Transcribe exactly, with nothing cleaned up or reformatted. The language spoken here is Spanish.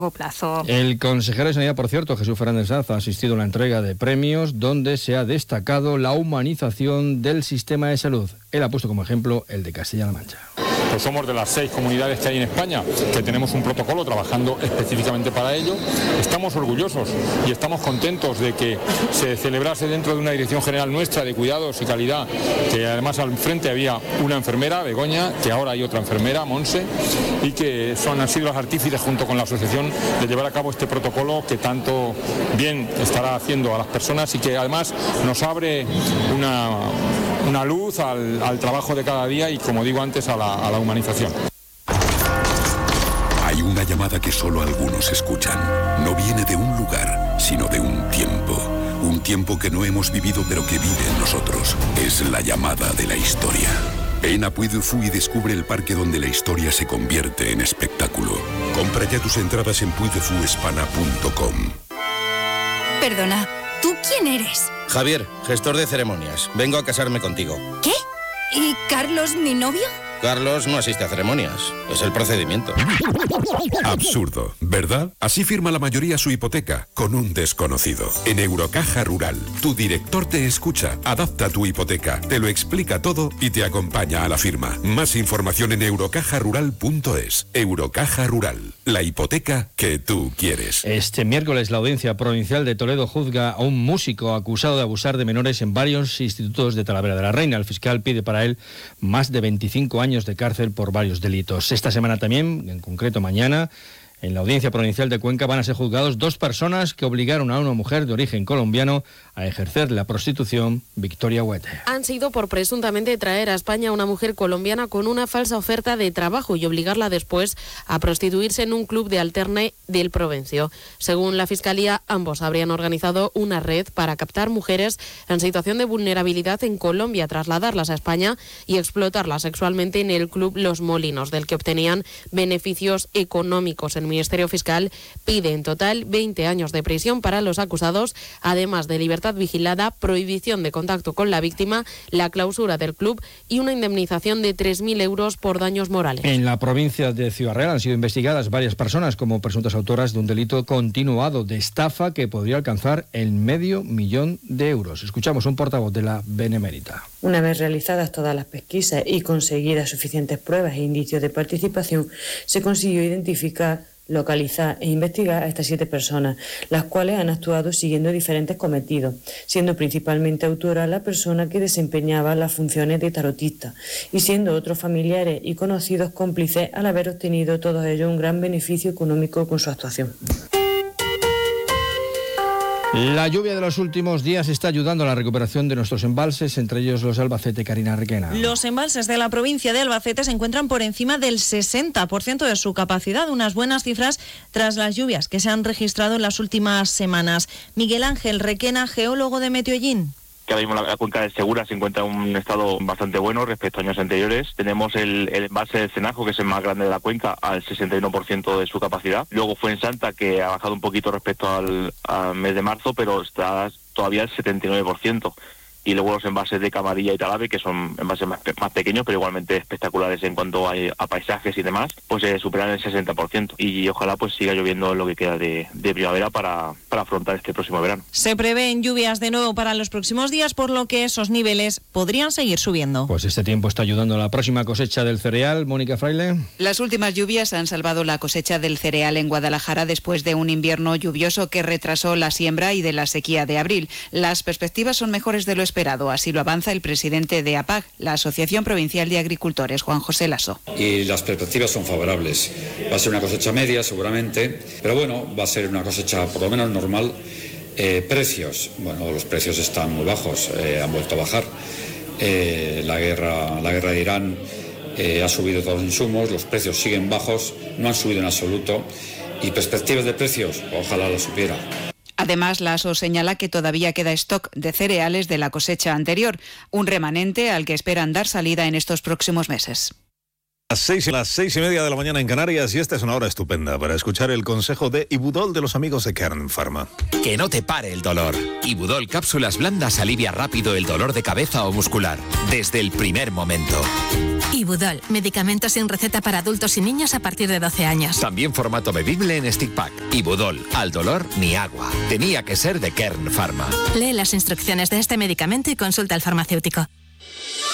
plazo. El consejero de Sanidad, por cierto, Jesús Fernández Sanz, ha asistido a la entrega de premios donde se ha destacado la humanización del sistema de salud. Él ha puesto como ejemplo el de Castilla-La Mancha. Pues somos de las seis comunidades que hay en España que tenemos un protocolo trabajando específicamente para ello. Estamos orgullosos y estamos contentos de que se celebrase dentro de una dirección general nuestra de cuidados y calidad, que además al frente había una enfermera, Begoña, que ahora hay otra enfermera, Monse, y que son, han sido los artífices junto con la asociación de llevar a cabo este protocolo que tanto bien estará haciendo a las personas y que además nos abre una, una luz al, al trabajo de cada día y, como digo antes, a la, a la humanización. Hay una llamada que solo algunos escuchan. No viene de un lugar, sino de un tiempo. Un tiempo que no hemos vivido pero que vive en nosotros. Es la llamada de la historia. Ven a Puy du Fou y descubre el parque donde la historia se convierte en espectáculo. Compra ya tus entradas en puy du fou hispana punto com. Perdona, ¿tú quién eres? Javier, gestor de ceremonias. Vengo a casarme contigo. ¿Qué? ¿Y Carlos, mi novio? Carlos no asiste a ceremonias. Es el procedimiento. Absurdo, ¿verdad? Así firma la mayoría su hipoteca, con un desconocido. En Eurocaja Rural, tu director te escucha, adapta tu hipoteca, te lo explica todo y te acompaña a la firma. Más información en eurocaja rural punto es. Eurocaja Rural, la hipoteca que tú quieres. Este miércoles la Audiencia Provincial de Toledo juzga a un músico acusado de abusar de menores en varios institutos de Talavera de la Reina. El fiscal pide para él más de veinticinco años de cárcel por varios delitos. Esta semana también, en concreto mañana, en la Audiencia Provincial de Cuenca van a ser juzgados dos personas que obligaron a una mujer de origen colombiano a ejercer la prostitución, Victoria Huete. Han sido por presuntamente traer a España a una mujer colombiana con una falsa oferta de trabajo y obligarla después a prostituirse en un club de alterne del Provencio. Según la Fiscalía, ambos habrían organizado una red para captar mujeres en situación de vulnerabilidad en Colombia, trasladarlas a España y explotarlas sexualmente en el club Los Molinos, del que obtenían beneficios económicos. El Ministerio Fiscal pide en total veinte años de prisión para los acusados, además de libertad vigilada, prohibición de contacto con la víctima, la clausura del club y una indemnización de tres mil euros por daños morales. En la provincia de Ciudad Real han sido investigadas varias personas como presuntas autoras de un delito continuado de estafa que podría alcanzar el medio millón de euros. Escuchamos un portavoz de la Benemérita. Una vez realizadas todas las pesquisas y conseguidas suficientes pruebas e indicios de participación, se consiguió identificar, localizar e investigar a estas siete personas, las cuales han actuado siguiendo diferentes cometidos, siendo principalmente autora la persona que desempeñaba las funciones de tarotista y siendo otros familiares y conocidos cómplices al haber obtenido todos ellos un gran beneficio económico con su actuación. La lluvia de los últimos días está ayudando a la recuperación de nuestros embalses, entre ellos los de Albacete. Karina Requena. Los embalses de la provincia de Albacete se encuentran por encima del sesenta por ciento de su capacidad, unas buenas cifras tras las lluvias que se han registrado en las últimas semanas. Miguel Ángel Requena, geólogo de Meteollín. Que ahora mismo la, la cuenca de Segura se encuentra en un estado bastante bueno respecto a años anteriores. Tenemos el, el embalse de Cenajo, que es el más grande de la cuenca, al sesenta y uno por ciento de su capacidad. Luego Fuensanta, que ha bajado un poquito respecto al, al mes de marzo, pero está todavía al setenta y nueve por ciento. Y luego los embalses de Camarilla y Talave, que son embalses más, más pequeños, pero igualmente espectaculares en cuanto a, a paisajes y demás, pues eh, superan el sesenta por ciento. Y ojalá pues siga lloviendo lo que queda de, de primavera para, para afrontar este próximo verano. Se prevén lluvias de nuevo para los próximos días, por lo que esos niveles podrían seguir subiendo. Pues este tiempo está ayudando a la próxima cosecha del cereal. Mónica Fraile. Las últimas lluvias han salvado la cosecha del cereal en Guadalajara después de un invierno lluvioso que retrasó la siembra y de la sequía de abril. Las perspectivas son mejores de lo esperado, así lo avanza el presidente de APAG, la Asociación Provincial de Agricultores, Juan José Lasso. Y las perspectivas son favorables. Va a ser una cosecha media seguramente, pero bueno, va a ser una cosecha por lo menos normal. Eh, precios, bueno, los precios están muy bajos, eh, han vuelto a bajar. Eh, la guerra, la guerra de Irán eh, ha subido todos los insumos, los precios siguen bajos, no han subido en absoluto. Y perspectivas de precios, ojalá lo supiera. Además, Lasso señala que todavía queda stock de cereales de la cosecha anterior, un remanente al que esperan dar salida en estos próximos meses. Las seis, las seis y media de la mañana en Canarias, y esta es una hora estupenda para escuchar el consejo de Ibudol de los amigos de Kern Pharma. Que no te pare el dolor. Ibudol cápsulas blandas alivia rápido el dolor de cabeza o muscular, desde el primer momento. Ibudol, medicamento sin receta para adultos y niños a partir de doce años. También formato bebible en stick pack. Ibudol, al dolor ni agua. Tenía que ser de Kern Pharma. Lee las instrucciones de este medicamento y consulta al farmacéutico.